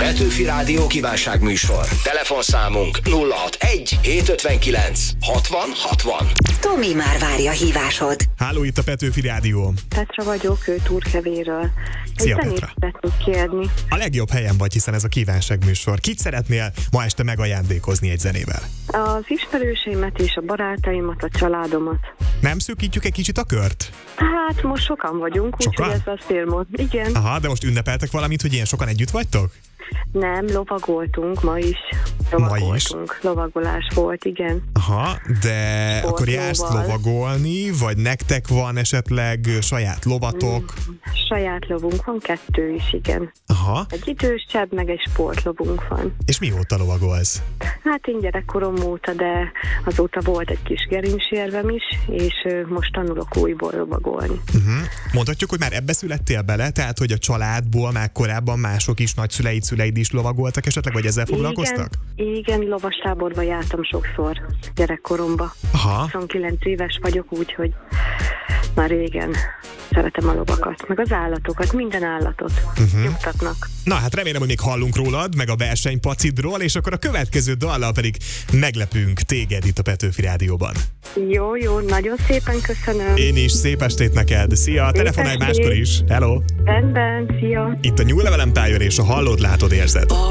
Petőfi Rádió kívánságműsor. Telefonszámunk 061 759 60 60. Tomi már várja hívásod. Háló, itt a Petőfi Rádió. Petra vagyok, Turkevéről. Szia, Egy Petra. zenét szeretnék kérni. A legjobb helyen vagy, hiszen ez a kívánságműsor. Kit szeretnél ma este megajándékozni egy zenével? Az ismerőseimet és a barátaimat, a családomat. Nem szűkítjük egy kicsit a kört? Hát most sokan vagyunk, Sokan? úgyhogy ez azt mond. Igen. Aha, de most ünnepeltek valamit, hogy ilyen sokan együtt vagytok? Nem, lovagoltunk ma is. Lovagolás volt, igen. Aha, de Sportlóval. akkor jársz lovagolni, vagy nektek van esetleg saját lovatok? Saját lovunk van, 2 is, igen. Aha, Egy idősebb, meg egy sportlovunk van. és mióta lovagolsz? Hát én gyerekkorom óta, de azóta volt egy kis gerincségem is, és most tanulok újból lovagolni. Mondhatjuk, hogy már ebbe születtél bele, tehát hogy a családból már korábban mások is, szüleid is lovagoltak esetleg, vagy ezzel foglalkoztak? Igen, lovastáborba jártam sokszor gyerekkoromba. Aha. 29 éves vagyok, úgyhogy már régen szeretem a lovakat, meg az állatokat, minden állatot nyugtatnak. Na hát remélem, hogy még hallunk rólad, meg a versenypacidról, és akkor a következő dallal pedig meglepünk téged itt a Petőfi Rádióban. Jó, nagyon szépen köszönöm. Én is, szép estét neked! Szia! Telefonálj estét. máskor is! Hello! Rendben, szia! Itt a New Level Empire és a hallod, látod, érzed.